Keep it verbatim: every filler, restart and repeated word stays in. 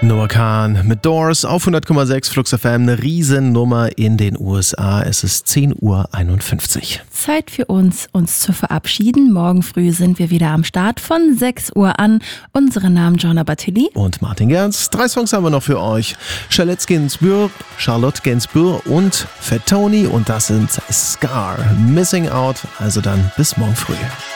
Noah Kahn mit Doors auf hundert Komma sechs Flux F M, eine Riesennummer in den U S A. Es ist zehn Uhr einundfünfzig. Zeit für uns, uns zu verabschieden. Morgen früh sind wir wieder am Start von sechs Uhr an. Unsere Namen Joanna Bartilli und Martin Gerz. Drei Songs haben wir noch für euch. Charlotte Gainsbourg, Charlotte Gainsbourg und Fat Tony. Und das sind Scar, Missing Out. Also dann bis morgen früh.